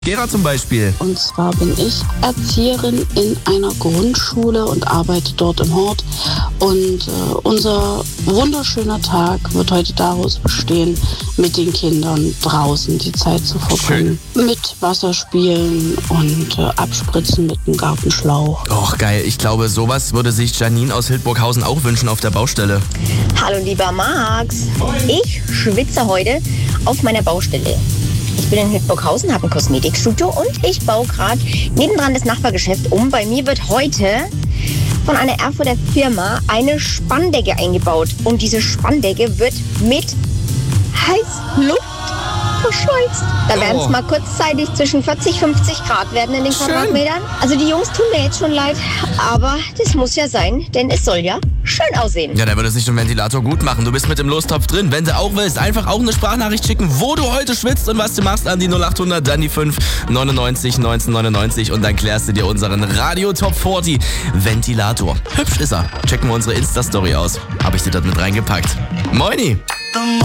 Gera zum Beispiel. Und zwar bin ich Erzieherin in einer Grundschule und arbeite dort im Hort. Und unser wunderschöner Tag wird heute daraus bestehen, mit den Kindern draußen die Zeit zu verbringen. Mit Wasserspielen und Abspritzen mit dem Gartenschlauch. Och, geil. Ich glaube, sowas würde sich Janine aus Hildburghausen auch wünschen auf der Baustelle. Hallo lieber Max. Ich schwitze heute auf meiner Baustelle. Ich bin in Hildburghausen, habe ein Kosmetikstudio und ich baue gerade nebendran das Nachbargeschäft um. Bei mir wird heute von einer Erfurter Firma eine Spanndecke eingebaut. Und diese Spanndecke wird mit Heißluft verschweißt. Da werden es mal kurzzeitig zwischen 40, 50 Grad werden in den Quadratmetern. Also die Jungs tun mir jetzt schon leid, aber das muss ja sein, denn es soll ja schön aussehen. Ja, da würde sich ein Ventilator gut machen. Du bist mit dem Lostopf drin. Wenn du auch willst, einfach auch eine Sprachnachricht schicken, wo du heute schwitzt und was du machst, an die 0800, dann die 5 99 1999 und dann klärst du dir unseren Radio Top 40 Ventilator. Hübsch ist er. Checken wir unsere Insta-Story aus. Habe ich dir dort mit reingepackt. Moini!